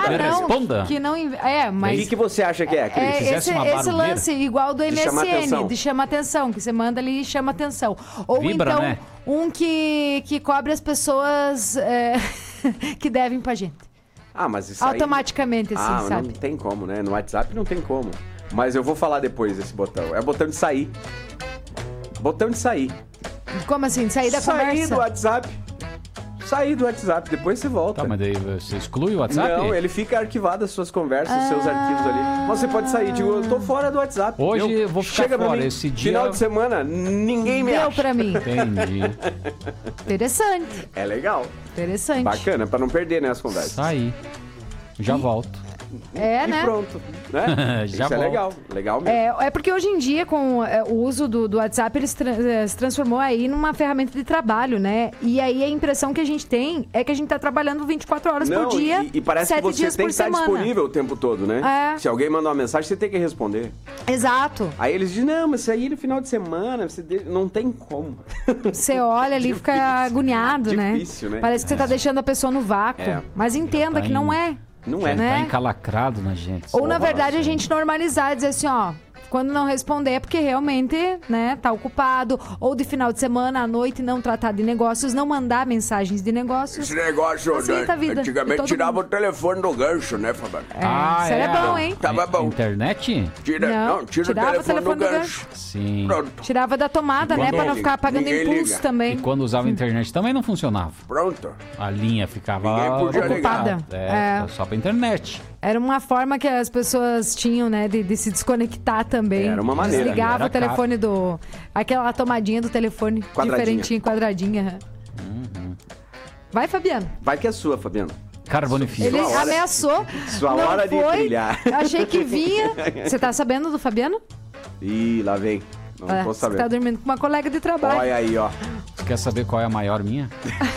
responda. Que não, mas... O que você acha que é, Cris? Esse lance igual do MSN, de chama atenção, que você manda ali e chama atenção. Ou Vibra, então, né? um que cobre as pessoas que devem pra gente. Mas isso aí... Automaticamente, assim, mas sabe? não tem como, né? No WhatsApp não tem como. Mas eu vou falar depois desse botão. É o botão de sair. Botão de sair. Como assim? Sair da conversa? Sair do WhatsApp. Sair do WhatsApp, depois você volta. Tá, mas daí você exclui o WhatsApp? Não, ele fica arquivado as suas conversas, os seus arquivos ali. Mas você pode sair, eu tô fora do WhatsApp. Hoje eu vou ficar Chega fora, pra mim, esse dia... Final de semana, ninguém me Deu acha. pra mim. Entendi. Interessante. É legal. Interessante. Bacana, pra não perder, né, as conversas. Saí. Já volto. É, E né? pronto, né? Já Isso é volto. legal, legal mesmo. É porque hoje em dia, com o uso do WhatsApp, ele se transformou aí numa ferramenta de trabalho, né? E aí a impressão que a gente tem é que a gente tá trabalhando 24 horas por dia, e parece 7 que você dias tem por que estar semana. disponível o tempo todo, né? É. Se alguém mandar uma mensagem, você tem que responder. Exato. Aí eles dizem, não, mas isso aí no final de semana, não tem como. Você olha ali e fica agoniado, né? Difícil, né? Parece que você tá deixando a pessoa no vácuo. É. Mas entenda Tá que não é. Não é. Né? Tá encalacrado na gente. Ou, na Nossa. verdade, a gente normalizar e dizer assim, ó... Quando não responder é porque realmente, né, tá ocupado. Ou de final de semana, à noite, não tratar de negócios, não mandar mensagens de negócios. Esse negócio, Facilita a vida. antigamente Todo tirava mundo. o telefone do gancho, né, Fabiano? Isso era bom, hein? Tava bom. Internet? Não, Tira tirava o telefone do gancho. Sim. Pronto, Tirava da tomada, E né, quando- pra não ficar pagando Ninguém impulso liga. também. E quando usava a internet também não funcionava. pronto. A linha ficava Ninguém podia ligar. Ocupada. É, só pra internet. Era uma forma que as pessoas tinham, né, de se desconectar também. Era uma maneira. Desligava Era o telefone aquela tomadinha do telefone Quadradinha. diferentinha, quadradinha. Vai, Fabiano. Vai que é sua, Fabiano. Carbonifio. Ele hora- ameaçou. sua não hora de foi. brilhar. Achei que vinha. Você tá sabendo do Fabiano? Ih, lá vem. Não tô Você sabendo. tá dormindo com uma colega de trabalho. Olha aí, ó. Você quer saber qual é a maior minha?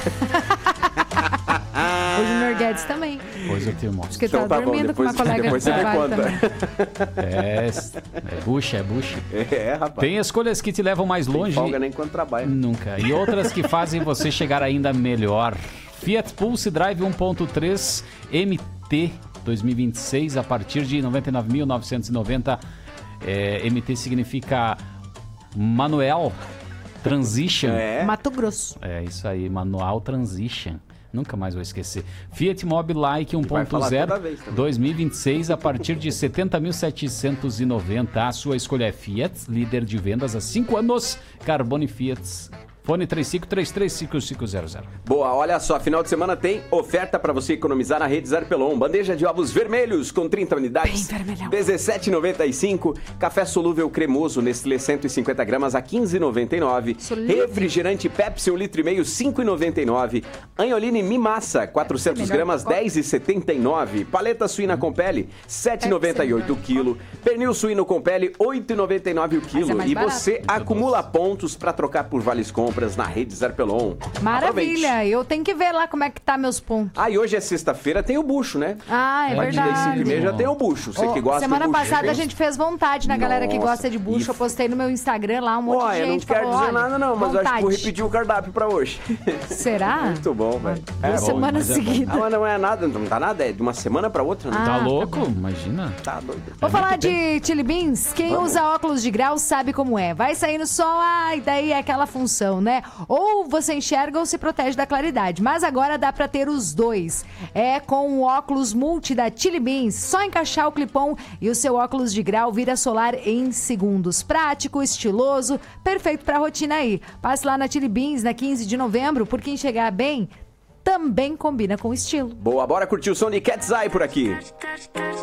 O Junior Guedes também. Pois eu te mostro. Porque Então tá tá bom, dormindo com uma depois- colega depois de você me trabalho conta. também. É bucha, é bucha. É, rapaz. Tem escolhas que te levam mais Não longe. folga nem quando trabalha. Nunca. E outras que fazem você chegar ainda melhor. Fiat Pulse Drive 1.3 MT 2026 a partir de 99.990. MT significa Manual Transition. Mato Grosso. É isso aí, Manual Transition. Nunca mais vou esquecer. Fiat Mobi Like vai falar toda 1.0 vez também. 2026 a partir de 70.790. A sua escolha é Fiat, líder de vendas há 5 anos. Carbone Fiat. Fone 35335500. Boa, olha só, final de semana tem oferta pra você economizar na Rede Zarpelon. Bandeja de ovos vermelhos com 30 unidades, Bem vermelhão. R$17,95. Café solúvel cremoso Nestlé 150 gramas a R$15,99. Solúvel. Refrigerante Pepsi 1,5 litro, R$5,99. Anholine Mimassa 400 Melhor gramas, que R$10,79. Paleta suína com pele, R$7,98 o quilo. Pernil suíno com pele, R$8,99 o quilo. mais E barato. você acumula pontos pra trocar por vales compras na Rede Zarpelon. Maravilha. Aproveite. Eu tenho que ver lá como é que tá meus pontos. Ah, e hoje é sexta-feira, tem o bucho, né? Ah, é A partir das verdade. 5h30 já tem o bucho. Você que gosta Semana do bucho. passada a gente fez vontade na galera que Nossa, gosta de bucho. e- Eu postei no meu Instagram lá, um monte de Olha, não gente quero falou, dizer olha, nada não, mas eu acho que vou vontade. repetir o cardápio pra hoje. Será? Muito bom, velho. Duas bom, semanas mas é bom. seguidas. Ah, mas não é nada, não tá nada, é de uma semana pra outra, né? Tá Ah, louco? Imagina. Tá doido. Vou falar de Chili Beans. Quem Vamos. usa óculos de grau sabe como é. Vai sair no sol, e daí é aquela função, né? Ou você enxerga ou se protege da claridade. Mas agora dá pra ter os dois. É com o óculos multi da Chili Beans. Só encaixar o clipão e o seu óculos de grau vira solar em segundos. Prático, estiloso, perfeito pra rotina aí. Passe lá na Chili Beans na 15 de novembro, porque enxergar bem também combina com estilo. Boa, bora curtir o som de Cat's Eye por aqui.